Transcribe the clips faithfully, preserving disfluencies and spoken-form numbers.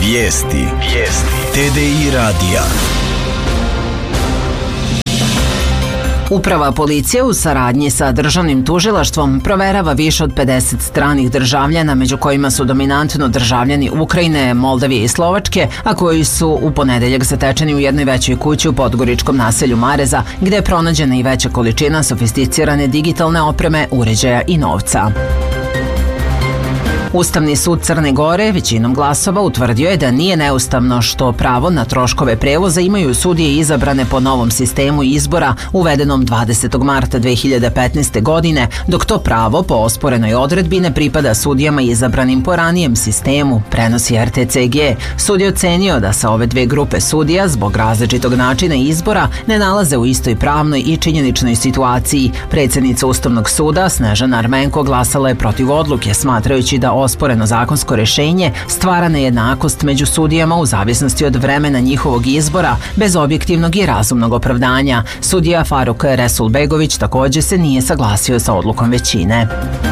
Vijesti. Vijesti. T D I radija. Uprava policije u saradnji sa državnim tužilaštvom proverava više od pedeset stranih državljana, među kojima su dominantno državljani Ukrajine, Moldavije i Slovačke, a koji su u ponedeljak zatečeni u jednoj većoj kući u podgoričkom naselju Mareza, gde je pronađena i veća količina sofisticirane digitalne opreme, uređaja i novca. Ustavni sud Crne Gore većinom glasova utvrdio je da nije neustavno što pravo na troškove prevoza imaju sudije izabrane po novom sistemu izbora uvedenom dvadesetog marta dve hiljade petnaeste. godine, dok to pravo po osporenoj odredbi ne pripada sudijama izabranim po ranijem sistemu, prenosi R T C G. Sud je ocenio da se ove dve grupe sudija zbog različitog načina izbora ne nalaze u istoj pravnoj i činjeničnoj situaciji. Predsjednica Ustavnog suda Snežana Armenko glasala je protiv odluke, smatrajući da osporeno zakonsko rješenje stvara nejednakost među sudijama u zavisnosti od vremena njihovog izbora bez objektivnog i razumnog opravdanja. Sudija Faruk Resulbegović također se nije saglasio sa odlukom većine.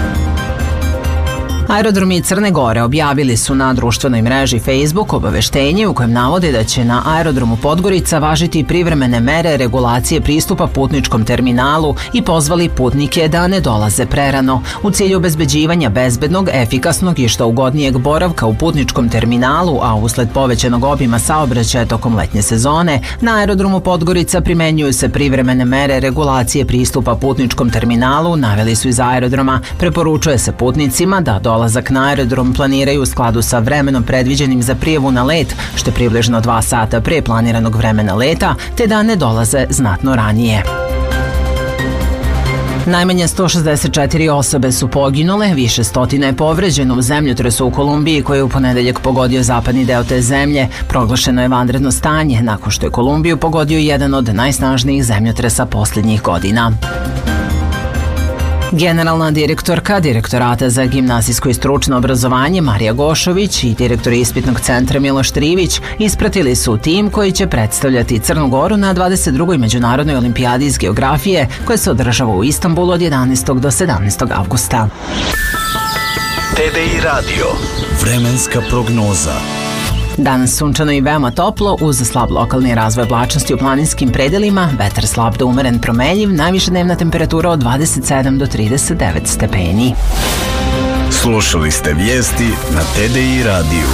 Aerodromi Crne Gore objavili su na društvenoj mreži Facebook obaveštenje u kojem navode da će na aerodromu Podgorica važiti privremene mere regulacije pristupa putničkom terminalu i pozvali putnike da ne dolaze prerano. U cilju obezbeđivanja bezbednog, efikasnog i što ugodnijeg boravka u putničkom terminalu, a usled povećanog obima saobraćaja tokom letnje sezone, na aerodromu Podgorica primenjuju se privremene mere regulacije pristupa putničkom terminalu, naveli su iz aerodroma. Preporučuje se putnicima da dolaze Dolazak na aerodrom planiraju u skladu sa vremenom predviđenim za prijavu na let, što je približno dva sata pre planiranog vremena leta, te da ne dolaze znatno ranije. Najmanje sto šezdeset četiri osobe su poginule, više stotina je povređeno u zemljotresu u Kolumbiji koji je u ponedeljak pogodio zapadni deo te zemlje. Proglašeno je vanredno stanje nakon što je Kolumbiju pogodio jedan od najsnažnijih zemljotresa posljednjih godina. Generalna direktorka Direktorata za gimnazijsko i stručno obrazovanje Marija Gošović i direktor ispitnog centra Miloš Trivić ispratili su tim koji će predstavljati Crnu Goru na dvadeset drugoj međunarodnoj olimpijadi iz geografije koja se održava u Istanbulu od jedanaestog do sedamnaestog avgusta. T D I radio. Vremenska prognoza. Danas sunčano i veoma toplo, uz slab lokalni razvoj oblačnosti u planinskim predelima, vetar slab do umeren promenjiv, najviša dnevna temperatura od dvadeset sedam do trideset devet stepeni. Slušali ste vijesti na T D I radiju.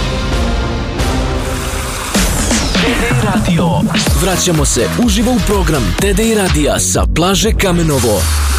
T D I radio. Vraćamo se uživo u program T D I radija sa plaže Kamenovo.